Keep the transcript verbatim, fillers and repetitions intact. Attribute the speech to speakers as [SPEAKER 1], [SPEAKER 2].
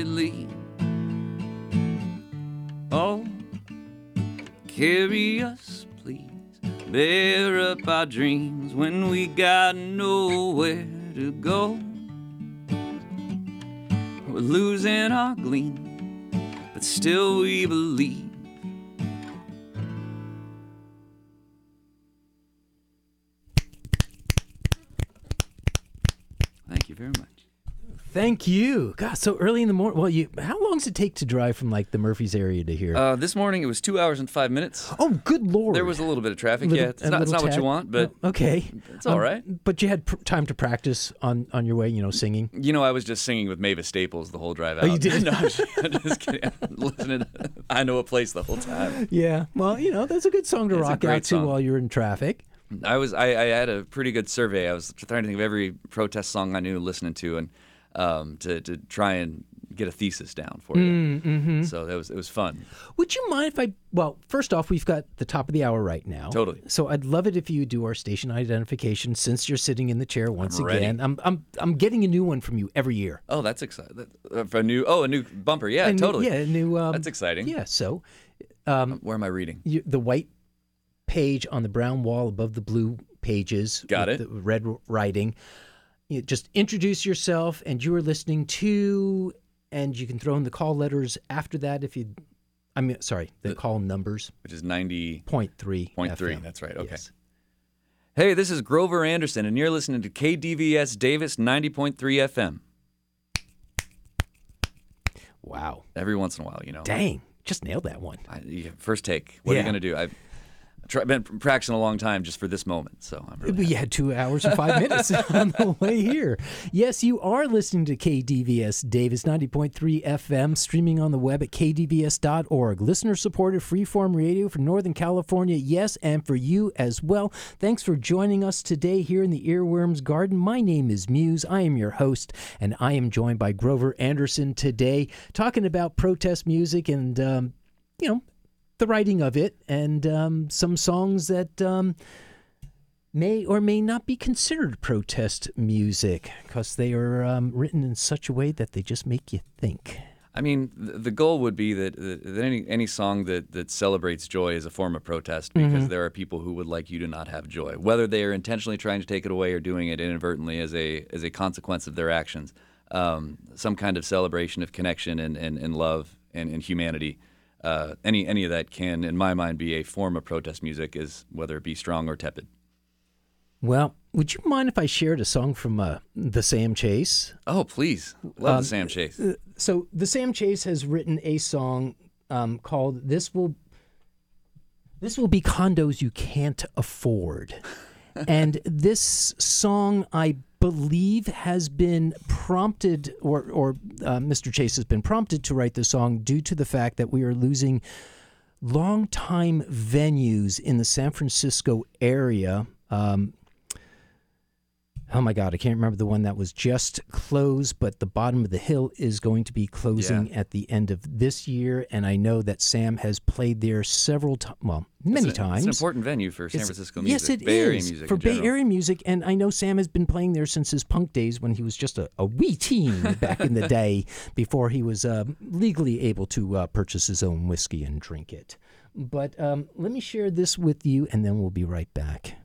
[SPEAKER 1] lead. Oh, carry us, please. Bear up our dreams when we got nowhere to go. We're losing our gleam, but still we believe. Thank you very much.
[SPEAKER 2] Thank you. God, so early in the morning. Well, you. How long does it take to drive from like the Murphys area to here?
[SPEAKER 1] Uh, this morning it was two hours and five minutes.
[SPEAKER 2] Oh, good Lord.
[SPEAKER 1] There was a little bit of traffic,
[SPEAKER 2] Little-
[SPEAKER 1] yeah. It's
[SPEAKER 2] a
[SPEAKER 1] not, it's
[SPEAKER 2] little
[SPEAKER 1] not what you
[SPEAKER 2] tad-
[SPEAKER 1] want, but
[SPEAKER 2] Oh, okay.
[SPEAKER 1] it's all
[SPEAKER 2] Um,
[SPEAKER 1] right.
[SPEAKER 2] But you had pr- time to practice on, on your way, you know, singing.
[SPEAKER 1] You know, I was just singing with Mavis Staples the whole drive out.
[SPEAKER 2] Oh, you did?
[SPEAKER 1] No, I'm just, I'm just kidding. I'm listening to I Know a Place the whole time.
[SPEAKER 2] Yeah. Well, you know, that's a good song to
[SPEAKER 1] It's a
[SPEAKER 2] rock
[SPEAKER 1] great
[SPEAKER 2] out to
[SPEAKER 1] song.
[SPEAKER 2] while you're in traffic.
[SPEAKER 1] I was I, I had a pretty good survey. I was trying to think of every protest song I knew listening to, and um, to to try and get a thesis down for you.
[SPEAKER 2] Mm-hmm.
[SPEAKER 1] So that was it was fun.
[SPEAKER 2] Would you mind if I? Well, first off, we've got the top of the hour right now.
[SPEAKER 1] Totally.
[SPEAKER 2] So I'd love it if you do our station identification since you're sitting in the chair once
[SPEAKER 1] I'm ready.
[SPEAKER 2] again. I'm I'm I'm getting a new one from you every year.
[SPEAKER 1] Oh, that's exciting. Uh, for a new oh a new bumper. Yeah,
[SPEAKER 2] A new-
[SPEAKER 1] totally.
[SPEAKER 2] Yeah, a new. Um,
[SPEAKER 1] That's exciting.
[SPEAKER 2] Yeah. So
[SPEAKER 1] Where am I reading?
[SPEAKER 2] you, the white page on the brown wall above the blue pages.
[SPEAKER 1] Got
[SPEAKER 2] with
[SPEAKER 1] it.
[SPEAKER 2] The red writing. You just introduce yourself, and you are listening to, and you can throw in the call letters after that if you. I mean, sorry, the,
[SPEAKER 1] The-
[SPEAKER 2] call numbers.
[SPEAKER 1] Which is ninety
[SPEAKER 2] Point three.
[SPEAKER 1] point three.
[SPEAKER 2] F M.
[SPEAKER 1] That's right. Okay.
[SPEAKER 2] Yes.
[SPEAKER 1] Hey, this is Grover Anderson, and you're listening to K D V S Davis ninety point three F M.
[SPEAKER 2] Wow.
[SPEAKER 1] Every once in a while, you know.
[SPEAKER 2] Dang. Just nailed that one.
[SPEAKER 1] I, yeah, first take. What are
[SPEAKER 2] Yeah.
[SPEAKER 1] you going to do? I've try, been practicing a long time just for this moment, so I'm really
[SPEAKER 2] We
[SPEAKER 1] happy.
[SPEAKER 2] had two hours and five minutes on the way here. Yes, you are listening to K D V S Davis ninety point three F M, streaming on the web at k d v s dot org. Listener-supported freeform radio for Northern California, yes, and for you as well. Thanks for joining us today here in the Earworms Garden. My name is Muse. I am your host, and I am joined by Grover Anderson today, talking about protest music and, um, you know, the writing of it, and um, some songs that um, may or may not be considered protest music because they are um, written in such a way that they just make you think.
[SPEAKER 1] I mean, the, the goal would be that, that any any song that, that celebrates joy is a form of protest, because
[SPEAKER 2] Mm-hmm.
[SPEAKER 1] there are people who would like you to not have joy, whether they are intentionally trying to take it away or doing it inadvertently as a as a consequence of their actions. Um, some kind of celebration of connection and, and, and love and, and humanity. Uh, any any of that can, in my mind, be a form of protest music, is whether it be strong or tepid.
[SPEAKER 2] Well, would you mind if I shared a song from uh, the Sam Chase?
[SPEAKER 1] Oh, please. Love
[SPEAKER 2] Um,
[SPEAKER 1] the Sam Chase.
[SPEAKER 2] Uh, So the Sam Chase has written a song um, called "This Will This Will Be Condos You Can't Afford," and this song, I believe, has been prompted, or or uh, Mister Chase has been prompted to write the song due to the fact that we are losing longtime venues in the San Francisco area. Um, Oh my God, I can't remember the one that was just closed, but the Bottom of the Hill is going to be closing
[SPEAKER 1] Yeah.
[SPEAKER 2] at the end of this year. And I know that Sam has played there several times, well, many
[SPEAKER 1] it's a,
[SPEAKER 2] times.
[SPEAKER 1] It's an important venue for San
[SPEAKER 2] It's-
[SPEAKER 1] Francisco music.
[SPEAKER 2] Yes, it
[SPEAKER 1] Bay Area
[SPEAKER 2] is,
[SPEAKER 1] music
[SPEAKER 2] for
[SPEAKER 1] in
[SPEAKER 2] Bay
[SPEAKER 1] general.
[SPEAKER 2] Area music. And I know Sam has been playing there since his punk days when he was just a, a wee teen back in the day, before he was uh, legally able to uh, purchase his own whiskey and drink it. But um, let me share this with you, and then we'll be right back.